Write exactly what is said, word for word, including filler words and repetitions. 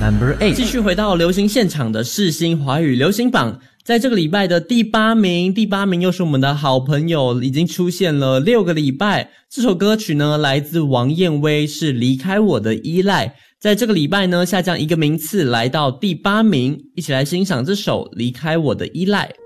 Number eight， 继续回到流行现场的世新华语流行榜，在这个礼拜的第八名，第八名又是我们的好朋友，已经出现了六个礼拜。这首歌曲呢，来自王燕威，是离开我的依赖。在这个礼拜呢，下降一个名次，来到第八名。一起来欣赏这首《离开我的依赖》。